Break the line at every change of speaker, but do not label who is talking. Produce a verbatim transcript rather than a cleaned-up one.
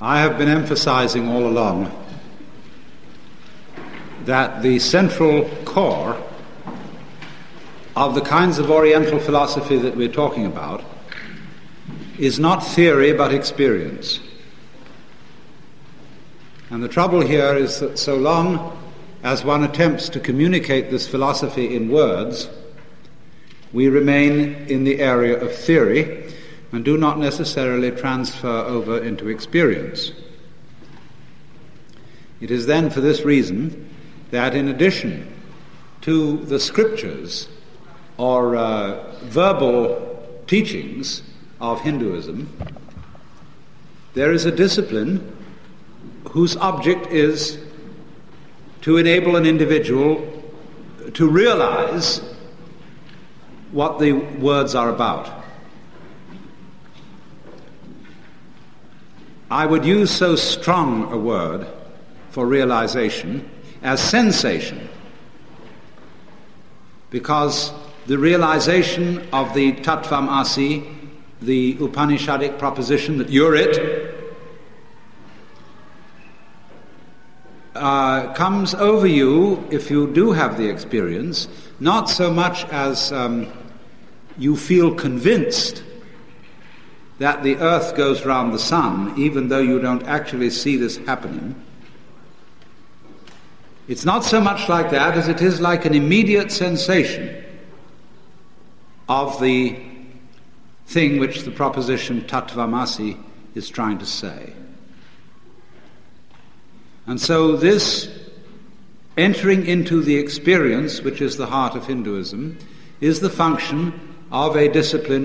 I have been emphasizing all along that the central core of the kinds of Oriental philosophy that we're talking about is not theory but experience. And the trouble here is that so long as one attempts to communicate this philosophy in words, we remain in the area of theory and do not necessarily transfer over into experience. It is then for this reason that in addition to the scriptures or uh, verbal teachings of Hinduism, there is a discipline whose object is to enable an individual to realize what the words are about. I would use so strong a word for realization as sensation, because the realization of the Tattvamasi, the Upanishadic proposition that you're it, uh, comes over you if you do have the experience, not so much as um, you feel convinced that the earth goes round the sun, even though you don't actually see this happening. It's not so much like that as it is like an immediate sensation of the thing which the proposition Tattvamasi is trying to say. And so this entering into the experience, which is the heart of Hinduism, is the function of a discipline